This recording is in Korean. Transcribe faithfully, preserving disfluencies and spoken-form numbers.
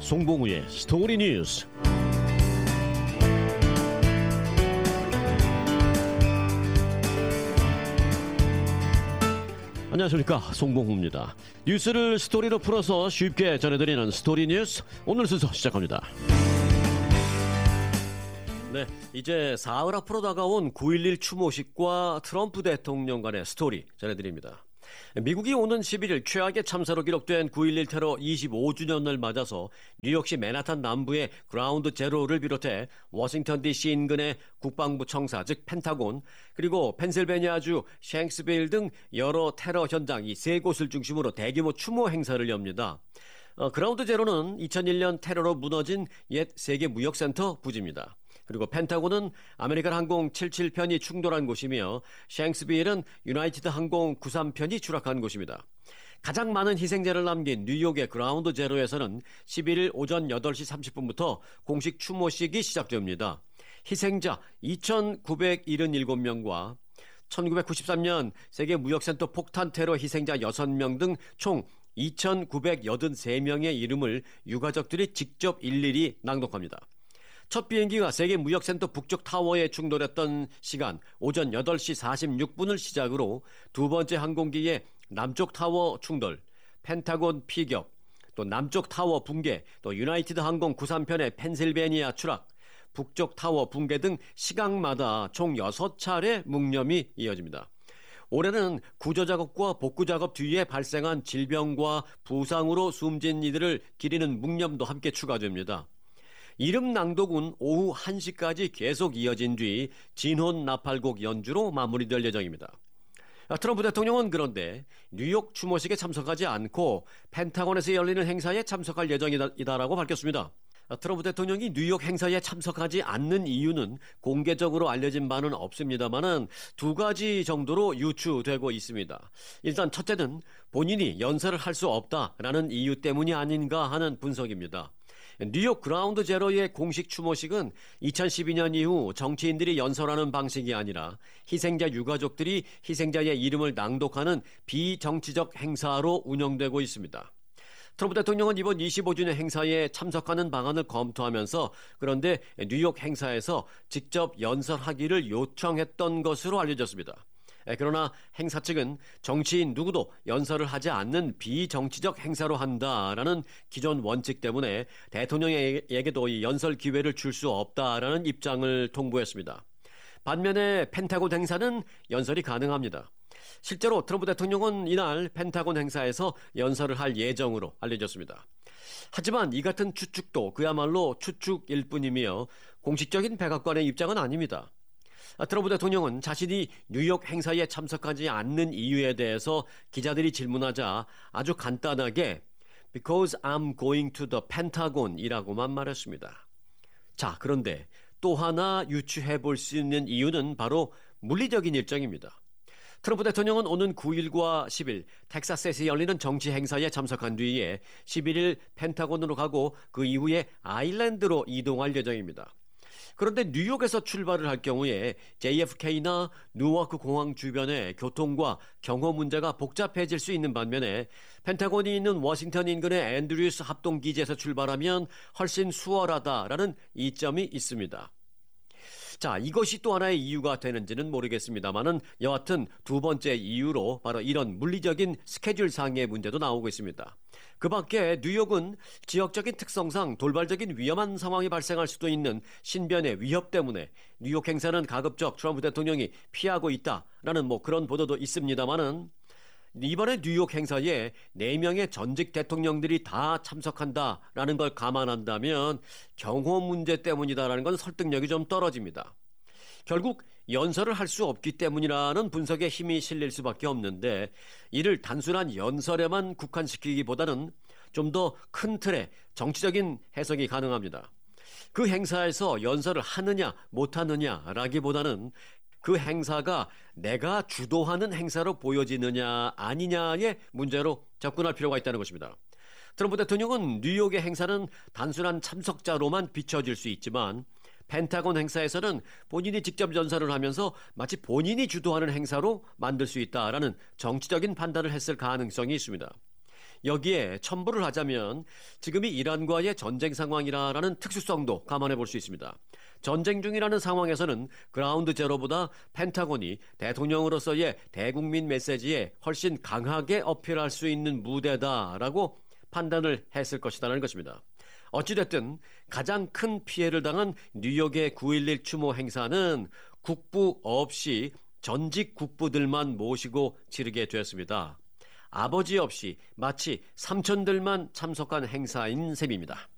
송봉우의 스토리 뉴스. 안녕하십니까, 송봉우입니다. 뉴스를 스토리로 풀어서 쉽게 전해드리는 스토리 뉴스, 오늘 순서 시작합니다. 네, 이제 사흘 앞으로 다가온 구일일 추모식과 트럼프 대통령 간의 스토리 전해드립니다. 미국이 오는 십일일 최악의 참사로 기록된 구일일 테러 이십오 주년을 맞아서 뉴욕시 맨하탄 남부의 그라운드 제로를 비롯해 워싱턴 디씨 인근의 국방부 청사, 즉 펜타곤, 그리고 펜실베니아주 쉥스빌 등 여러 테러 현장 이 세 곳을 중심으로 대규모 추모 행사를 엽니다. 어, 그라운드 제로는 이천일년 테러로 무너진 옛 세계 무역센터 부지입니다. 그리고 펜타곤은 아메리칸 항공 칠십칠 편이 충돌한 곳이며 쉥스빌은 유나이티드 항공 구십삼 편이 추락한 곳입니다. 가장 많은 희생자를 남긴 뉴욕의 그라운드 제로에서는 십일일 오전 여덟시 삼십분부터 공식 추모식이 시작됩니다. 희생자 이천구백칠십칠 명과 천구백구십삼년 세계 무역센터 폭탄 테러 희생자 여섯 명 등 총 이천구백팔십삼 명의 이름을 유가족들이 직접 일일이 낭독합니다. 첫 비행기가 세계 무역센터 북쪽 타워에 충돌했던 시간 오전 여덟시 사십육분을 시작으로 두 번째 항공기의 남쪽 타워 충돌, 펜타곤 피격, 또 남쪽 타워 붕괴, 또 유나이티드 항공 구십삼 편의 펜실베니아 추락, 북쪽 타워 붕괴 등 시각마다 총 여섯 차례 묵념이 이어집니다. 올해는 구조작업과 복구작업 뒤에 발생한 질병과 부상으로 숨진 이들을 기리는 묵념도 함께 추가됩니다. 이름 낭독은 오후 한시까지 계속 이어진 뒤 진혼 나팔곡 연주로 마무리될 예정입니다. 트럼프 대통령은 그런데 뉴욕 추모식에 참석하지 않고 펜타곤에서 열리는 행사에 참석할 예정이다라고 밝혔습니다. 트럼프 대통령이 뉴욕 행사에 참석하지 않는 이유는 공개적으로 알려진 바는 없습니다만은 두 가지 정도로 유추되고 있습니다. 일단 첫째는 본인이 연설을 할 수 없다라는 이유 때문이 아닌가 하는 분석입니다. 뉴욕 그라운드 제로의 공식 추모식은 이천십이년 이후 정치인들이 연설하는 방식이 아니라 희생자 유가족들이 희생자의 이름을 낭독하는 비정치적 행사로 운영되고 있습니다. 트럼프 대통령은 이번 이십오 주년 행사에 참석하는 방안을 검토하면서 그런데 뉴욕 행사에서 직접 연설하기를 요청했던 것으로 알려졌습니다. 그러나 행사 측은 정치인 누구도 연설을 하지 않는 비정치적 행사로 한다라는 기존 원칙 때문에 대통령에게도 이 연설 기회를 줄 수 없다라는 입장을 통보했습니다. 반면에 펜타곤 행사는 연설이 가능합니다. 실제로 트럼프 대통령은 이날 펜타곤 행사에서 연설을 할 예정으로 알려졌습니다. 하지만 이 같은 추측도 그야말로 추측일 뿐이며 공식적인 백악관의 입장은 아닙니다. 트럼프 대통령은 자신이 뉴욕 행사에 참석하지 않는 이유에 대해서 기자들이 질문하자 아주 간단하게 Because I'm going to the Pentagon 이라고만 말했습니다. 자, 그런데 또 하나 유추해 볼 수 있는 이유는 바로 물리적인 일정입니다. 트럼프 대통령은 오는 구일과 십일 텍사스에서 열리는 정치 행사에 참석한 뒤에 십일일 펜타곤으로 가고 그 이후에 아일랜드로 이동할 예정입니다. 그런데 뉴욕에서 출발을 할 경우에 제이에프케이나 뉴워크 공항 주변의 교통과 경호 문제가 복잡해질 수 있는 반면에 펜타곤이 있는 워싱턴 인근의 앤드류스 합동기지에서 출발하면 훨씬 수월하다라는 이점이 있습니다. 자, 이것이 또 하나의 이유가 되는지는 모르겠습니다만은 여하튼 두 번째 이유로 바로 이런 물리적인 스케줄상의 문제도 나오고 있습니다. 그 밖에 뉴욕은 지역적인 특성상 돌발적인 위험한 상황이 발생할 수도 있는 신변의 위협 때문에 뉴욕 행사는 가급적 트럼프 대통령이 피하고 있다라는 뭐 그런 보도도 있습니다만은 이번에 뉴욕 행사에 네 명의 전직 대통령들이 다 참석한다라는 걸 감안한다면 경호 문제 때문이다라는 건 설득력이 좀 떨어집니다. 결국 연설을 할 수 없기 때문이라는 분석에 힘이 실릴 수밖에 없는데 이를 단순한 연설에만 국한시키기보다는 좀 더 큰 틀의 정치적인 해석이 가능합니다. 그 행사에서 연설을 하느냐 못하느냐라기보다는 그 행사가 내가 주도하는 행사로 보여지느냐 아니냐의 문제로 접근할 필요가 있다는 것입니다. 트럼프 대통령은 뉴욕의 행사는 단순한 참석자로만 비춰질 수 있지만 펜타곤 행사에서는 본인이 직접 연설을 하면서 마치 본인이 주도하는 행사로 만들 수 있다라는 정치적인 판단을 했을 가능성이 있습니다. 여기에 첨부를 하자면 지금이 이란과의 전쟁 상황이라는 특수성도 감안해 볼 수 있습니다. 전쟁 중이라는 상황에서는 그라운드 제로보다 펜타곤이 대통령으로서의 대국민 메시지에 훨씬 강하게 어필할 수 있는 무대다라고 판단을 했을 것이라는 것입니다. 어찌됐든 가장 큰 피해를 당한 뉴욕의 구일일 추모 행사는 국부 없이 전직 국부들만 모시고 치르게 되었습니다. 아버지 없이 마치 삼촌들만 참석한 행사인 셈입니다.